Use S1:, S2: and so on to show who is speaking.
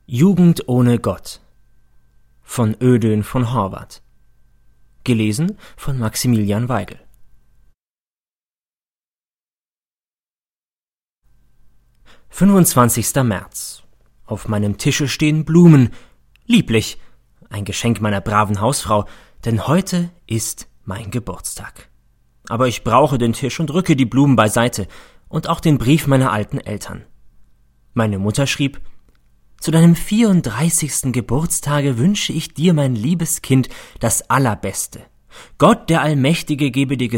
S1: Jugend ohne Gott von Ödön von Horvath. Gelesen von Maximilian Weigel. »25. März. Auf meinem Tische stehen Blumen. Lieblich, ein Geschenk meiner braven Hausfrau, denn heute ist mein Geburtstag. Aber ich brauche den Tisch und rücke die Blumen beiseite und auch den Brief meiner alten Eltern. Meine Mutter schrieb: »Zu deinem 34. Geburtstage wünsche ich dir, mein liebes Kind, das Allerbeste. Gott, der Allmächtige, gebe dir